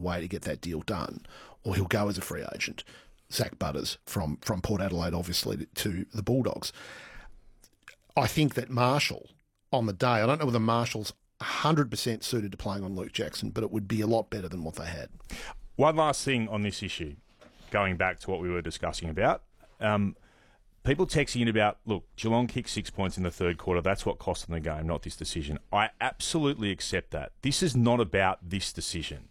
way to get that deal done, or he'll go as a free agent. Zach Butters from Port Adelaide, obviously, to the Bulldogs. I think that Marshall, on the day, I don't know whether Marshall's 100% suited to playing on Luke Jackson, but it would be a lot better than what they had. One last thing on this issue, going back to what we were discussing about. People texting in about, look, Geelong kicked 6 points in the third quarter. That's what cost them the game, not this decision. I absolutely accept that. This is not about this decision.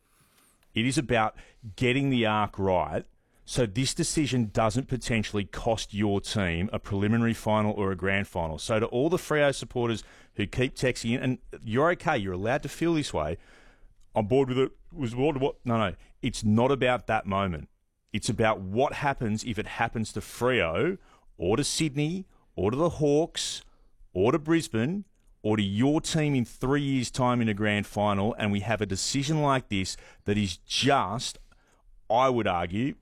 It is about getting the arc right so this decision doesn't potentially cost your team a preliminary final or a grand final. So to all the Freo supporters who keep texting in, and you're okay, you're allowed to feel this way, I'm bored with it. Was bored with what? No. It's not about that moment. It's about what happens if it happens to Freo or to Sydney or to the Hawks or to Brisbane or to your team in 3 years' time in a grand final, and we have a decision like this that is just, I would argue,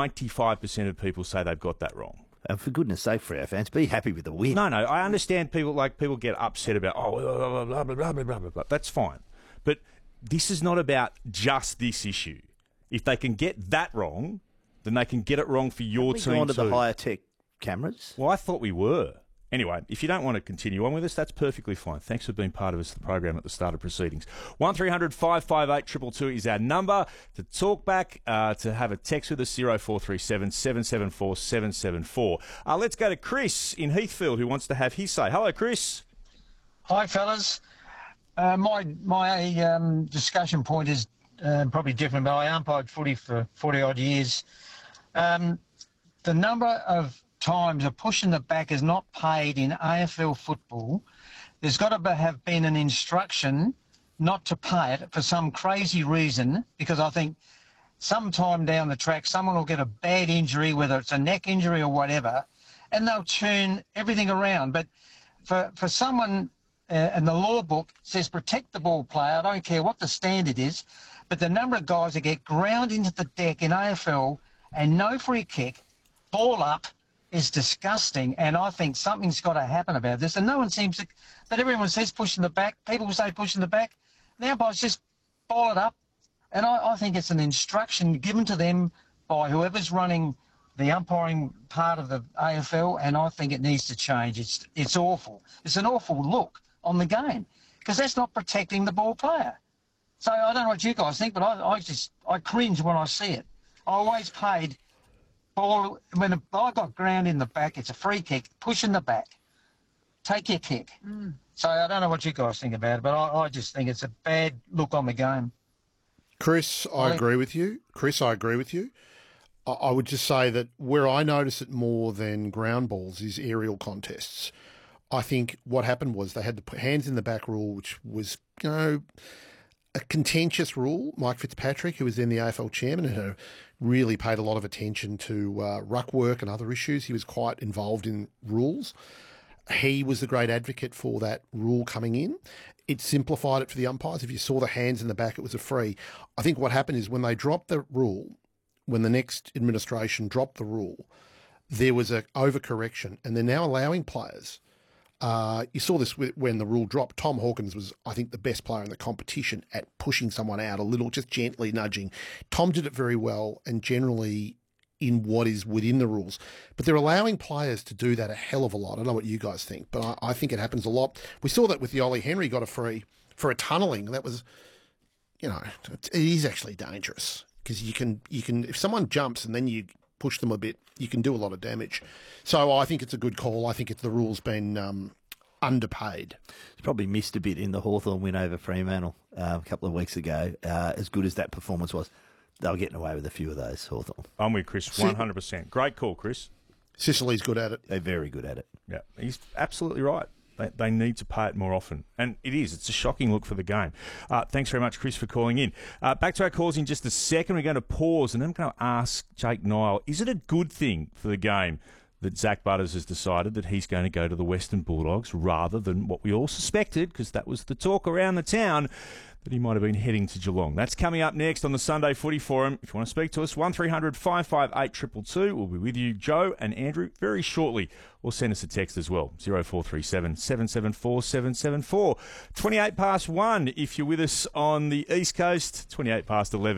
95% of people say they've got that wrong. And for goodness sake, Freo fans, be happy with the win. No, I understand people get upset about, blah, blah, blah, blah, blah, blah. That's fine. But this is not about just this issue. If they can get that wrong, then they can get it wrong for your team too. On to the higher tech cameras? Well, I thought we were. Anyway, if you don't want to continue on with us, that's perfectly fine. Thanks for being part of us, the program at the start of proceedings. 1300 558 222 is our number to talk back, to have a text with us, 0437 774 774. Let's go to Chris in Heathfield, who wants to have his say. Hello, Chris. Hi, fellas. My discussion point is probably different, but I umpired footy for 40-odd years. The number of times a push in the back is not paid in AFL football. There's got to have been an instruction not to pay it for some crazy reason, because I think sometime down the track someone will get a bad injury, whether it's a neck injury or whatever, and they'll turn everything around. But for someone, and the law book says protect the ball player, I don't care what the standard is, but the number of guys that get ground into the deck in AFL and no free kick, ball up, is disgusting, and I think something's got to happen about this. And no one seems to, but everyone says push in the back. People say push in the back. The umpires just ball it up, and I think it's an instruction given to them by whoever's running the umpiring part of the AFL, and I think it needs to change. It's awful. It's an awful look on the game, because that's not protecting the ball player. So I don't know what you guys think, but I cringe when I see it. I always paid ball, when I got ground in the back, it's a free kick, push in the back, take your kick. So I don't know what you guys think about it, but I just think it's a bad look on the game. Chris, I agree with you. I would just say that where I notice it more than ground balls is aerial contests. I think what happened was they had the hands in the back rule, which was, a contentious rule. Mike Fitzpatrick, who was then the AFL chairman, who really paid a lot of attention to ruck work and other issues. He was quite involved in rules. He was the great advocate for that rule coming in. It simplified it for the umpires. If you saw the hands in the back, it was a free. I think what happened is when they dropped the rule, when the next administration dropped the rule, there was an overcorrection, and they're now allowing players. You saw this when the rule dropped. Tom Hawkins was, I think, the best player in the competition at pushing someone out a little, just gently nudging. Tom did it very well and generally in what is within the rules. But they're allowing players to do that a hell of a lot. I don't know what you guys think, but I think it happens a lot. We saw that with the Ollie Henry got a free for a tunnelling. That was, it is actually dangerous because you can if someone jumps and then you push them a bit, you can do a lot of damage. So I think it's a good call. I think the rule's been underpaid. It's probably missed a bit in the Hawthorn win over Fremantle a couple of weeks ago. As good as that performance was, they were getting away with a few of those, Hawthorn. I'm with Chris 100%. Great call, Chris. Sicily's good at it. They're very good at it. Yeah, he's absolutely right. They need to pay it more often. And it is. It's a shocking look for the game. Thanks very much, Chris, for calling in. Back to our calls in just a second. We're going to pause and I'm going to ask Jake Niall, is it a good thing for the game that Zach Butters has decided that he's going to go to the Western Bulldogs rather than what we all suspected, because that was the talk around the town, that he might have been heading to Geelong? That's coming up next on the Sunday Footy Forum. If you want to speak to us, 1300 558 222. We'll be with you, Joe and Andrew, very shortly. Or send us a text as well, 0437 774 774. 28 past 1 if you're with us on the East Coast, 28 past 11.